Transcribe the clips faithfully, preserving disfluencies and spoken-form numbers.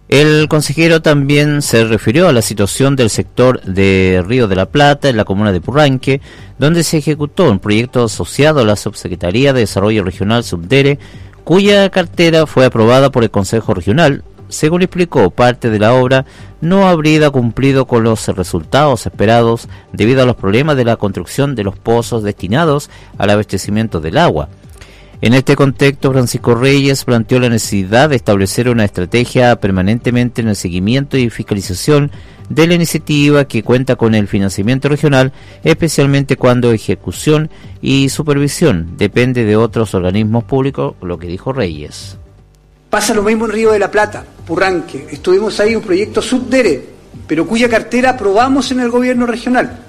El consejero también se refirió a la situación del sector de Río de la Plata, en la comuna de Purranque, donde se ejecutó un proyecto asociado a la Subsecretaría de Desarrollo Regional Subdere, cuya cartera fue aprobada por el Consejo Regional. Según explicó, parte de la obra no habría cumplido con los resultados esperados debido a los problemas de la construcción de los pozos destinados al abastecimiento del agua. En este contexto, Francisco Reyes planteó la necesidad de establecer una estrategia permanentemente en el seguimiento y fiscalización de la iniciativa que cuenta con el financiamiento regional, especialmente cuando ejecución y supervisión depende de otros organismos públicos, lo que dijo Reyes. Pasa lo mismo en Río de la Plata, Purranque. Estuvimos ahí un proyecto Subdere, pero cuya cartera aprobamos en el gobierno regional.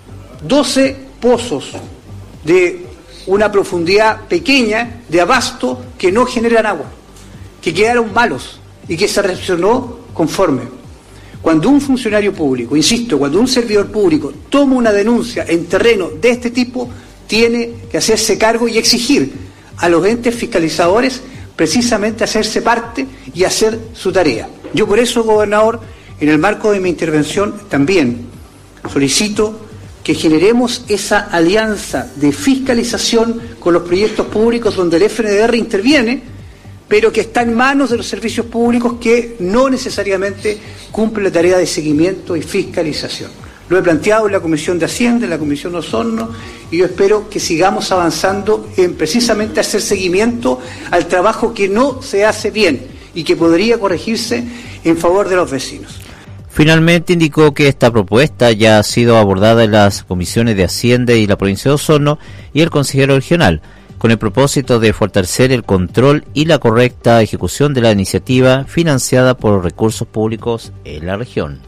doce pozos de una profundidad pequeña de abasto que no generan agua, que quedaron malos y que se reaccionó conforme. Cuando un funcionario público, insisto, cuando un servidor público toma una denuncia en terreno de este tipo, tiene que hacerse cargo y exigir a los entes fiscalizadores precisamente hacerse parte y hacer su tarea. Yo por eso, gobernador, en el marco de mi intervención también solicito que generemos esa alianza de fiscalización con los proyectos públicos donde el F N D R interviene, pero que está en manos de los servicios públicos que no necesariamente cumplen la tarea de seguimiento y fiscalización. Lo he planteado en la Comisión de Hacienda, en la Comisión Osorno, y yo espero que sigamos avanzando en precisamente hacer seguimiento al trabajo que no se hace bien y que podría corregirse en favor de los vecinos. Finalmente indicó que esta propuesta ya ha sido abordada en las comisiones de Hacienda y la provincia de Osorno y el consejero regional, con el propósito de fortalecer el control y la correcta ejecución de la iniciativa financiada por recursos públicos en la región.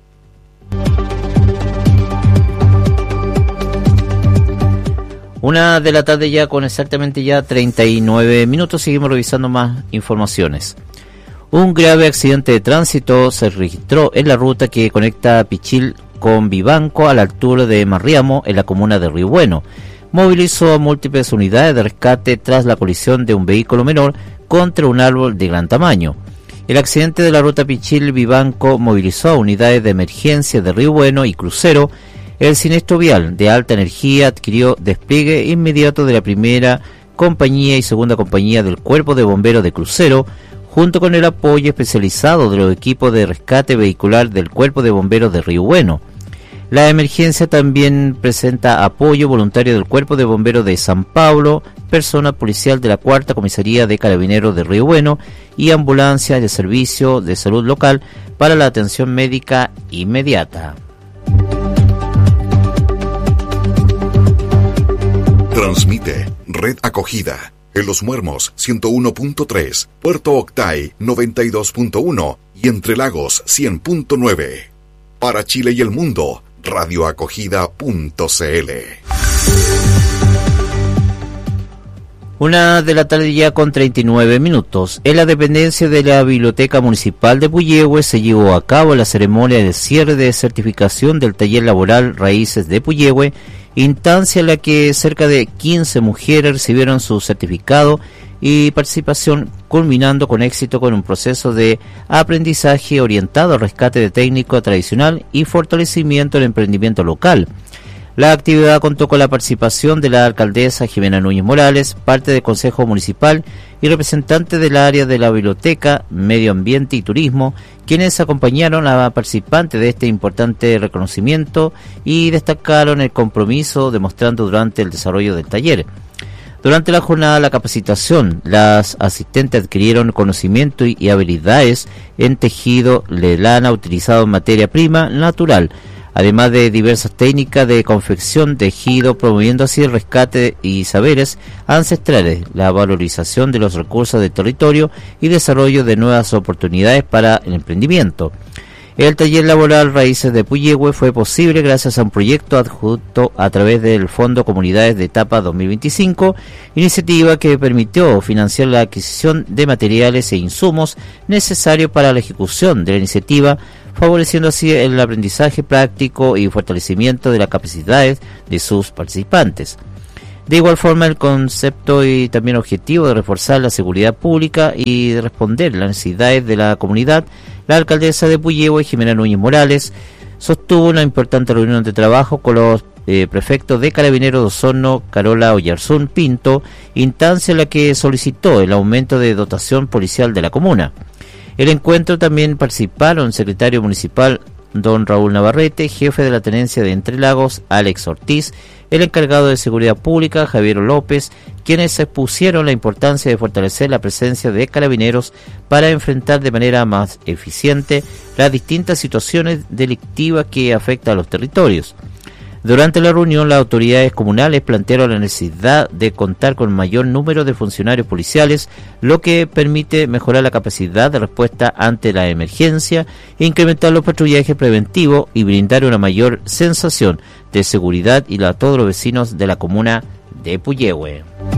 Una de la tarde ya con exactamente ya treinta y nueve minutos, seguimos revisando más informaciones. Un grave accidente de tránsito se registró en la ruta que conecta Pichil con Vivanco a la altura de Marriamo, en la comuna de Río Bueno. Movilizó múltiples unidades de rescate tras la colisión de un vehículo menor contra un árbol de gran tamaño. El accidente de la ruta Pichil-Vivanco movilizó a unidades de emergencia de Río Bueno y Crucero. El siniestro vial de alta energía adquirió despliegue inmediato de la primera compañía y segunda compañía del Cuerpo de Bomberos de Crucero, junto con el apoyo especializado de los equipos de rescate vehicular del Cuerpo de Bomberos de Río Bueno. La emergencia también presenta apoyo voluntario del Cuerpo de Bomberos de San Pablo, personal policial de la Cuarta Comisaría de Carabineros de Río Bueno y ambulancia de servicio de salud local para la atención médica inmediata. Transmite Red Acogida en Los Muermos ciento uno punto tres, Puerto Octay noventa y dos punto uno y Entre Lagos cien punto nueve. Para Chile y el mundo, radioacogida punto c l. Una de la tarde ya con treinta y nueve minutos. En la dependencia de la Biblioteca Municipal de Puyehue se llevó a cabo la ceremonia de cierre de certificación del taller laboral Raíces de Puyehue, instancia en la que cerca de quince mujeres recibieron su certificado y participación, culminando con éxito con un proceso de aprendizaje orientado al rescate de técnico tradicional y fortalecimiento del emprendimiento local. La actividad contó con la participación de la alcaldesa Jimena Núñez Morales, parte del Consejo Municipal y representantes del área de la Biblioteca, Medio Ambiente y Turismo, quienes acompañaron a participantes de este importante reconocimiento y destacaron el compromiso demostrando durante el desarrollo del taller. Durante la jornada de la capacitación, las asistentes adquirieron conocimiento y habilidades en tejido de lana utilizado en materia prima natural, además de diversas técnicas de confección, tejido, promoviendo así el rescate y saberes ancestrales, la valorización de los recursos del territorio y desarrollo de nuevas oportunidades para el emprendimiento. El taller laboral Raíces de Puyehue fue posible gracias a un proyecto adjunto a través del Fondo Comunidades de Etapa dos mil veinticinco, iniciativa que permitió financiar la adquisición de materiales e insumos necesarios para la ejecución de la iniciativa, favoreciendo así el aprendizaje práctico y fortalecimiento de las capacidades de sus participantes. De igual forma, el concepto y también objetivo de reforzar la seguridad pública y de responder las necesidades de la comunidad La alcaldesa de Puyehue, Jimena Núñez Morales, sostuvo una importante reunión de trabajo con los eh, prefectos de Carabineros de Osorno, Carola Oyarzún Pinto, instancia en la que solicitó el aumento de dotación policial de la comuna. El encuentro también participaron el secretario municipal don Raúl Navarrete, jefe de la tenencia de Entre Lagos, Alex Ortiz, el encargado de Seguridad Pública, Javier López, quienes expusieron la importancia de fortalecer la presencia de carabineros para enfrentar de manera más eficiente las distintas situaciones delictivas que afectan a los territorios. Durante la reunión, las autoridades comunales plantearon la necesidad de contar con mayor número de funcionarios policiales, lo que permite mejorar la capacidad de respuesta ante la emergencia, incrementar los patrullajes preventivos y brindar una mayor sensación de seguridad y a todos los vecinos de la comuna de Puyehue.